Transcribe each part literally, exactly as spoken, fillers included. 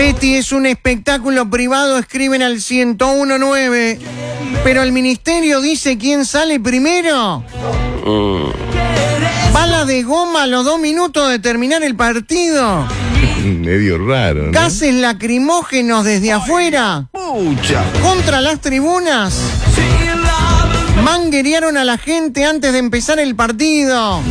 Peti, es un espectáculo privado, escriben al ciento uno nueve. Pero el ministerio dice quién sale primero. Mm. Bala de goma a los dos minutos de terminar el partido. Medio raro, ¿no? Gases lacrimógenos desde afuera. Pucha. Contra las tribunas. Manguerearon a la gente antes de empezar el partido.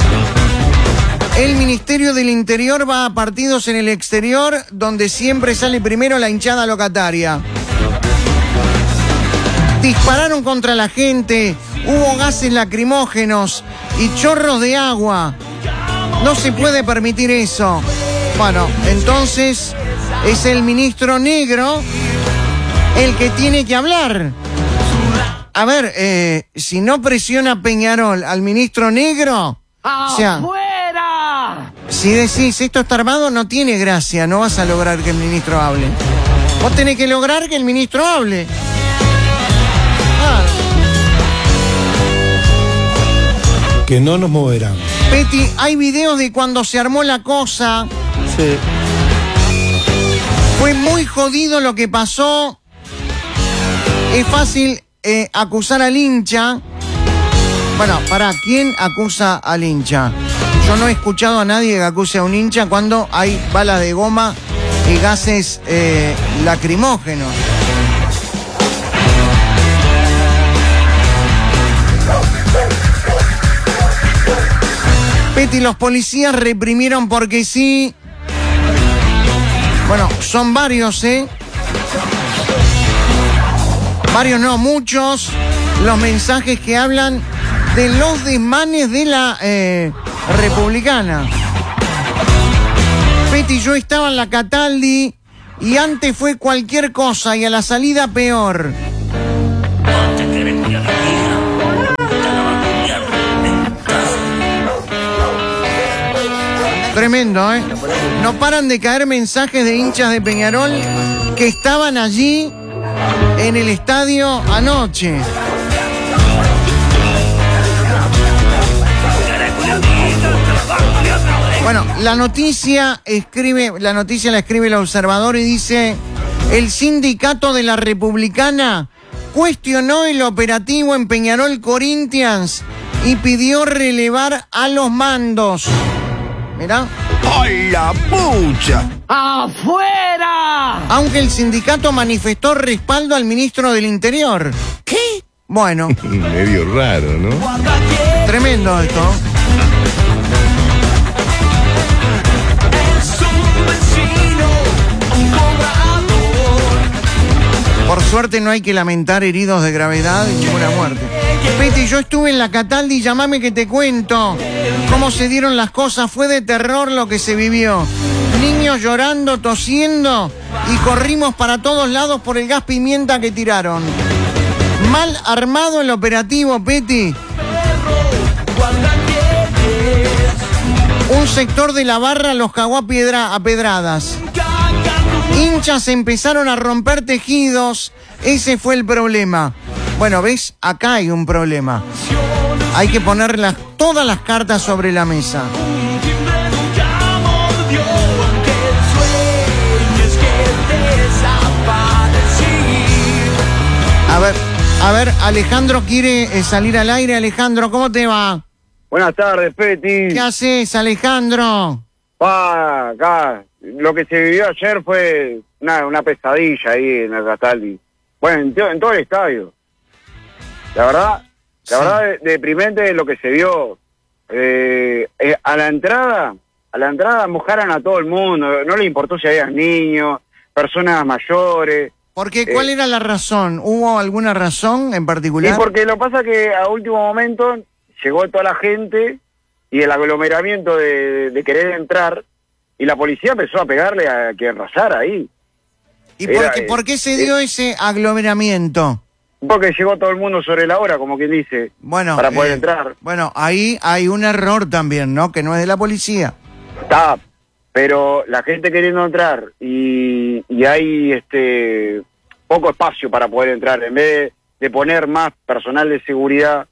El Ministerio del Interior va a partidos en el exterior, donde siempre sale primero la hinchada locataria. Dispararon contra la gente, hubo gases lacrimógenos y chorros de agua. No se puede permitir eso. Bueno, entonces es el ministro negro el que tiene que hablar. A ver, eh, si no presiona Peñarol al ministro negro, o sea, ¡afuera! Si decís esto está armado, no tiene gracia, no vas a lograr que el ministro hable. Vos tenés que lograr que el ministro hable. Ah. Que no nos moverán. Peti, hay videos de cuando se armó la cosa. Sí. Fue muy jodido lo que pasó. Es fácil eh, acusar al hincha. Bueno, ¿para quién acusa al hincha? Yo no he escuchado a nadie que acuse a un hincha cuando hay balas de goma y gases eh, lacrimógenos. Peti, los policías reprimieron porque sí. Bueno, son varios, ¿eh? Varios no, muchos. Los mensajes que hablan de los desmanes de la eh, republicana. Peti, yo estaba en la Cataldi y antes fue cualquier cosa y a la salida peor. Tremendo, ¿eh? No paran de caer mensajes de hinchas de Peñarol que estaban allí en el estadio anoche. Bueno, la noticia escribe, la noticia la escribe El Observador y dice: el sindicato de la Republicana cuestionó el operativo en Peñarol Corinthians y pidió relevar a los mandos. Mirá. ¡Ay, la pucha! ¡Afuera! Aunque el sindicato manifestó respaldo al ministro del Interior. ¿Qué? Bueno. Medio raro, ¿no? Tremendo esto. Por suerte no hay que lamentar heridos de gravedad y ninguna muerte. Peti, yo estuve en la Cataldi, llamame que te cuento cómo se dieron las cosas. Fue de terror lo que se vivió. Niños llorando, tosiendo y corrimos para todos lados por el gas pimienta que tiraron. Mal armado el operativo, Peti. Un sector de la barra los cagó a, piedra, a pedradas. Hinchas empezaron a romper tejidos. Ese fue el problema. Bueno, ¿ves? Acá hay un problema. Hay que poner las, todas las cartas sobre la mesa. A ver, a ver, Alejandro quiere eh, salir al aire. Alejandro, ¿cómo te va? Buenas tardes, Peti. ¿Qué haces, Alejandro? Pa, acá. Lo que se vivió ayer fue una, una pesadilla ahí en el Cataldi. Bueno, en, en todo el estadio. La verdad, la sí. verdad, deprimente lo que se vio. Eh, eh, a la entrada, a la entrada mojaron a todo el mundo. No le importó si había niños, personas mayores. Porque, ¿cuál eh, era la razón? ¿Hubo alguna razón en particular? Y porque lo pasa que a último momento llegó toda la gente y el aglomeramiento de, de querer entrar, y la policía empezó a pegarle a quien rasara ahí. ¿Y por, Era, qué, por qué se dio eh, ese aglomeramiento? Porque llegó todo el mundo sobre la hora, como quien dice, bueno, para poder eh, entrar. Bueno, ahí hay un error también, ¿no? Que no es de la policía. Está, pero la gente queriendo entrar y, y hay este poco espacio para poder entrar. En vez de, de poner más personal de seguridad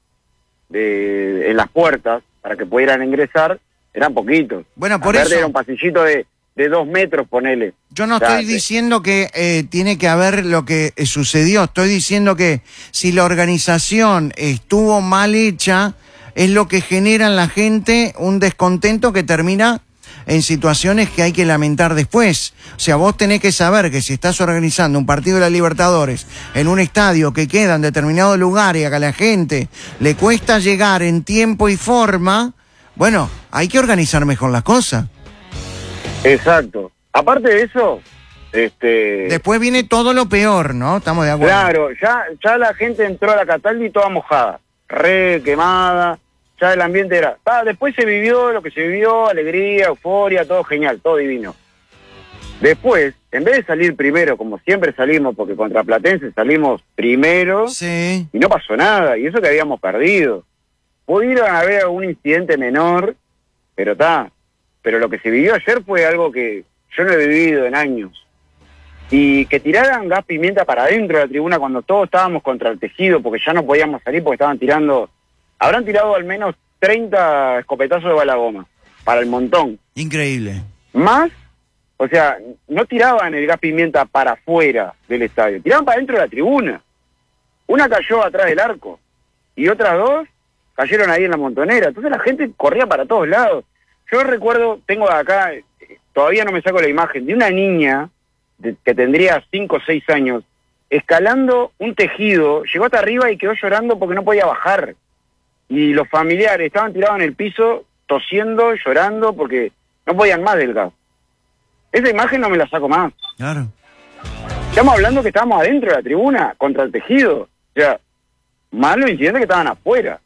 de, en las puertas para que pudieran ingresar, eran poquitos. Bueno, por Aparte eso... era un pasillito de, de dos metros, ponele. Yo no O sea, estoy diciendo que eh, tiene que haber lo que eh, sucedió, estoy diciendo que si la organización estuvo mal hecha, es lo que genera en la gente un descontento que termina en situaciones que hay que lamentar después. O sea, vos tenés que saber que si estás organizando un partido de la Libertadores en un estadio que queda en determinado lugar y a que a la gente le cuesta llegar en tiempo y forma, bueno, hay que organizar mejor las cosas. Exacto. Aparte de eso, este... Después viene todo lo peor, ¿no? Estamos de acuerdo. Claro, ya, ya la gente entró a la Cataldi toda mojada, re quemada, ya el ambiente era... Ah, después se vivió lo que se vivió, alegría, euforia, todo genial, todo divino. Después, en vez de salir primero, como siempre salimos, porque contra Platense salimos primero, Sí. y no pasó nada, y eso que habíamos perdido. Pudieron haber algún incidente menor, pero está. Pero lo que se vivió ayer fue algo que yo no he vivido en años. Y que tiraran gas pimienta para adentro de la tribuna cuando todos estábamos contra el tejido, porque ya no podíamos salir porque estaban tirando... Habrán tirado al menos treinta escopetazos de bala goma, para el montón. Increíble. Más, o sea, no tiraban el gas pimienta para afuera del estadio, tiraban para adentro de la tribuna. Una cayó atrás del arco, y otras dos cayeron ahí en la montonera. Entonces la gente corría para todos lados. Yo recuerdo, tengo acá, todavía no me saco la imagen, de una niña de, que tendría cinco o seis años, escalando un tejido, llegó hasta arriba y quedó llorando porque no podía bajar. Y los familiares estaban tirados en el piso, tosiendo, llorando, porque no podían más del gas. Esa imagen no me la saco más. Claro. Estamos hablando que estábamos adentro de la tribuna, contra el tejido. O sea, más los incidentes que estaban afuera.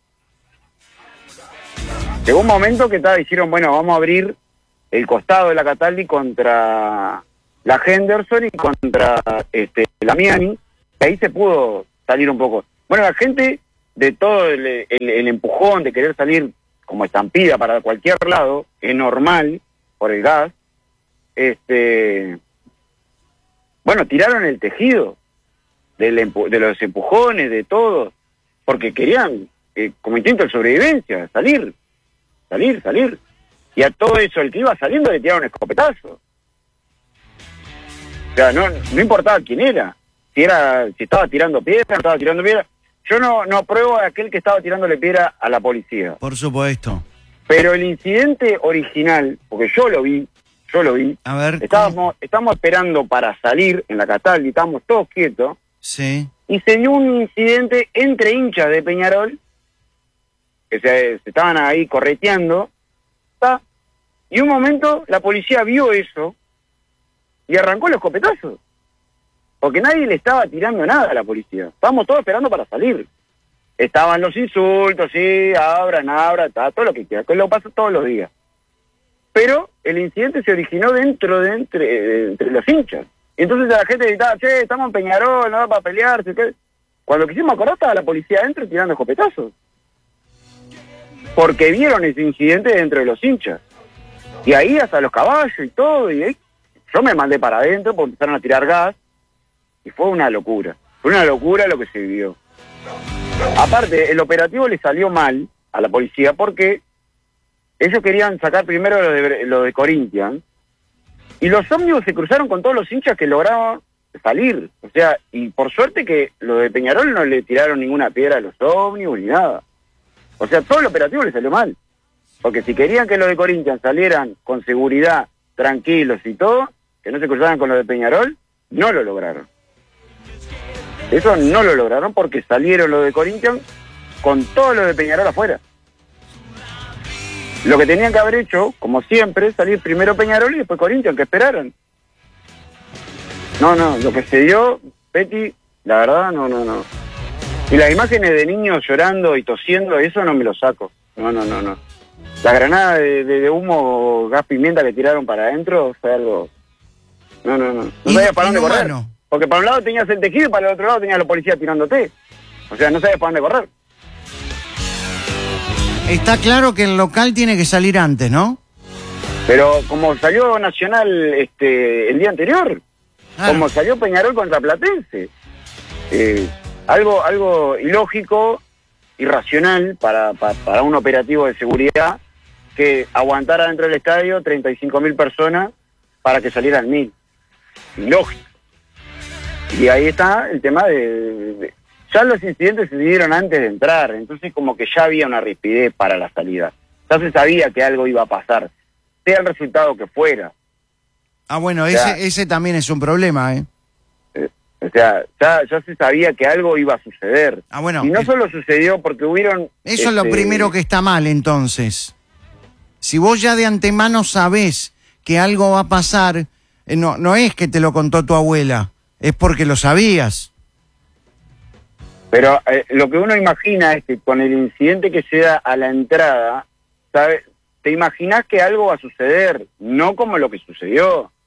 Llegó un momento que tal, dijeron, bueno, vamos a abrir el costado de la Cataldi contra la Henderson y contra este, la Miami, que ahí se pudo salir un poco. Bueno, la gente, de todo el, el, el empujón de querer salir como estampida para cualquier lado, es normal, por el gas, este, bueno, tiraron el tejido del empu de los empujones, de todo, porque querían, eh, como instinto de sobrevivencia, salir. Salir, salir. Y a todo eso, el que iba saliendo le tiraron escopetazo. O sea, no, no importaba quién era. Si era, si estaba tirando piedra, no estaba tirando piedra. Yo no, no apruebo a aquel que estaba tirándole piedra a la policía. Por supuesto. Pero el incidente original, porque yo lo vi, yo lo vi. A ver. Estábamos, estábamos esperando para salir en la Cataldi, estábamos todos quietos. Sí. Y se dio un incidente entre hinchas de Peñarol, que se, se estaban ahí correteando, ¿tá? Y un momento la policía vio eso y arrancó los escopetazos, porque nadie le estaba tirando nada a la policía, estábamos todos esperando para salir. Estaban los insultos, sí, abran, abran, tá, todo lo que quiera, que lo pasa todos los días. Pero el incidente se originó dentro de entre, de, entre los hinchas. Y entonces la gente gritaba, che, estamos en Peñarol, no va para pelearse. ¿Qué? Cuando quisimos acordar estaba la policía adentro tirando escopetazos. Porque vieron ese incidente dentro de los hinchas. Y ahí hasta los caballos y todo. Y ahí yo me mandé para adentro porque empezaron a tirar gas. Y fue una locura. Fue una locura lo que se vivió. Aparte, el operativo le salió mal a la policía porque ellos querían sacar primero lo de, lo de Corinthians. Y los ómnibus se cruzaron con todos los hinchas que lograban salir. O sea, y por suerte que lo de Peñarol no le tiraron ninguna piedra a los ómnibus ni nada. O sea, todo el operativo le salió mal. Porque si querían que los de Corinthians salieran con seguridad, tranquilos y todo, que no se cruzaran con los de Peñarol, no lo lograron. Eso no lo lograron porque salieron los de Corinthians con todos los de Peñarol afuera. Lo que tenían que haber hecho, como siempre, es salir primero Peñarol y después Corinthians, que esperaran. No, no, lo que se dio, Betty, la verdad, no, no, no. Y las imágenes de niños llorando y tosiendo, eso no me lo saco. No, no, no, no. La granada de, de, de humo, gas pimienta que tiraron para adentro fue algo... No, no, no. No sabías para dónde correr. Inhumano. Porque para un lado tenías el tejido y para el otro lado tenías a la policía tirándote. O sea, no sabías para dónde correr. Está claro que el local tiene que salir antes, ¿no? Pero como salió Nacional este el día anterior, Claro. como salió Peñarol contra Platense, eh, algo algo ilógico, irracional para, para, para un operativo de seguridad que aguantara dentro del estadio treinta y cinco mil personas para que salieran mil. Lógico. Y ahí está el tema de, de, de... Ya los incidentes se dieron antes de entrar, entonces como que ya había una rispidez para la salida. Ya se sabía que algo iba a pasar, sea el resultado que fuera. Ah, bueno, O sea, ese, ese también es un problema, ¿eh? eh, o sea, ya, ya se sabía que algo iba a suceder. Ah, bueno. Y no eh, solo sucedió porque hubieron... Eso es lo este, primero que está mal, entonces. Si vos ya de antemano sabés que algo va a pasar, eh, no, no es que te lo contó tu abuela, es porque lo sabías. Pero eh, lo que uno imagina es que con el incidente que se da a la entrada, ¿sabes? Te imaginás que algo va a suceder, no como lo que sucedió.